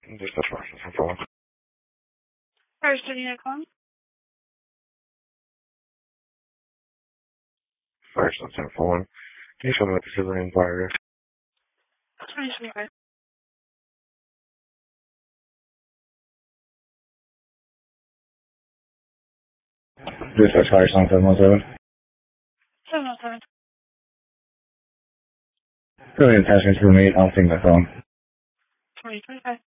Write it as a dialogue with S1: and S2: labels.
S1: Just that's right. No problem.
S2: First, Virginia calling.
S1: First, let's have one. Can you show me what the civilian inquiry is?
S2: 2025.
S1: Dispatch fire sign 717.
S2: 707.
S1: Really attachment to the meet. I don't think my phone.
S2: 2025.